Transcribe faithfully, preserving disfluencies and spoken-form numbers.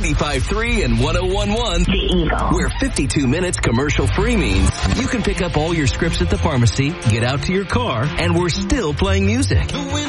ninety-five point three and one oh one point one. The Eagle. Where fifty-two minutes commercial free means you can pick up all your scripts at the pharmacy, get out to your car, and we're still playing music.